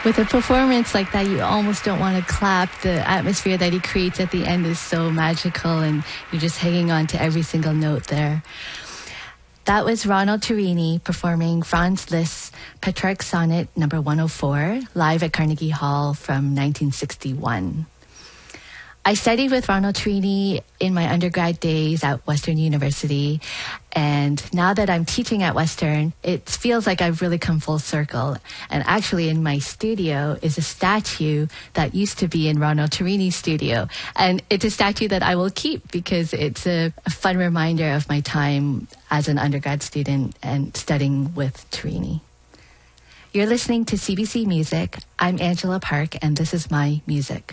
With a performance like that, you almost don't want to clap. The atmosphere that he creates at the end is so magical, and you're just hanging on to every single note there. That was Ronald Turini performing Franz Liszt's Petrarch Sonnet number 104, live at Carnegie Hall from 1961. I studied with Ronald Turini in my undergrad days at Western University, and now that I'm teaching at Western, it feels like I've really come full circle. And actually in my studio is a statue that used to be in Ronald Turini's studio, and it's a statue that I will keep because it's a fun reminder of my time as an undergrad student and studying with Turini. You're listening to CBC Music. I'm Angela Park, and this is my music.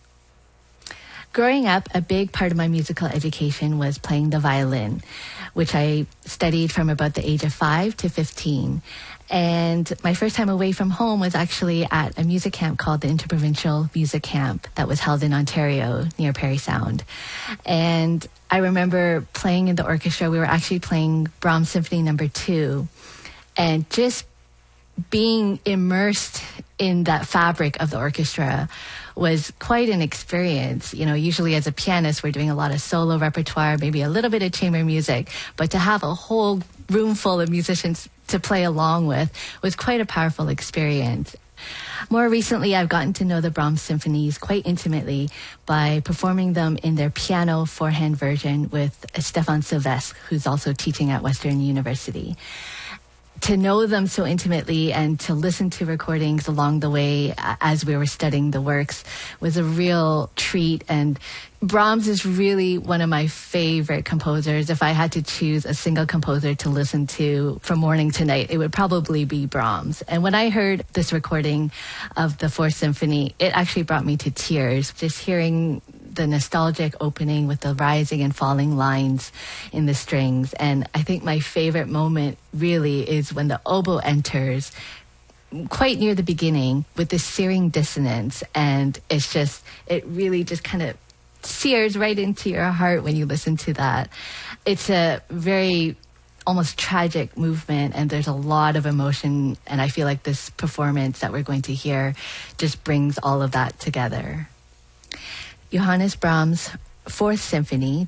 Growing up, a big part of my musical education was playing the violin, which I studied from about the age of 5 to 15. And my first time away from home was actually at a music camp called the Interprovincial Music Camp that was held in Ontario near Parry Sound. And I remember playing in the orchestra. We were actually playing Brahms Symphony No. 2, and just being immersed in that fabric of the orchestra was quite an experience. You know, usually as a pianist, we're doing a lot of solo repertoire, maybe a little bit of chamber music, but to have a whole room full of musicians to play along with was quite a powerful experience. More recently, I've gotten to know the Brahms symphonies quite intimately by performing them in their piano four-hand version with Stefan Sylvestre, who's also teaching at Western University. To know them so intimately and to listen to recordings along the way as we were studying the works was a real treat. And Brahms is really one of my favorite composers. If I had to choose a single composer to listen to from morning to night, it would probably be Brahms. And when I heard this recording of the Fourth Symphony, it actually brought me to tears. Just hearing the nostalgic opening with the rising and falling lines in the strings. And I think my favorite moment really is when the oboe enters quite near the beginning with this searing dissonance. And it's just, it really just kind of sears right into your heart when you listen to that. It's a very almost tragic movement, and there's a lot of emotion. And I feel like this performance that we're going to hear just brings all of that together. Johannes Brahms' Fourth Symphony,